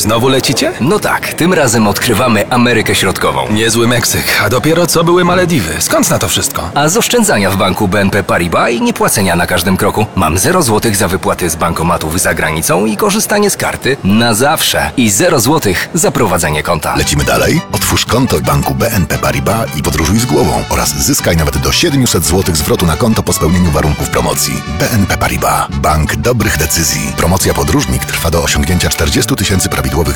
Znowu lecicie? No tak, tym razem odkrywamy Amerykę Środkową. Niezły Meksyk, a dopiero co były Malediwy. Skąd na to wszystko? A z oszczędzania w banku BNP Paribas i niepłacenia na każdym kroku. Mam 0 zł za wypłaty z bankomatów za granicą i korzystanie z karty na zawsze. I 0 zł za prowadzenie konta. Lecimy dalej? Otwórz konto w banku BNP Paribas i podróżuj z głową oraz zyskaj nawet do 700 zł zwrotu na konto po spełnieniu warunków promocji. BNP Paribas. Bank dobrych decyzji. Promocja podróżnik trwa do osiągnięcia 40 000 prawidłowych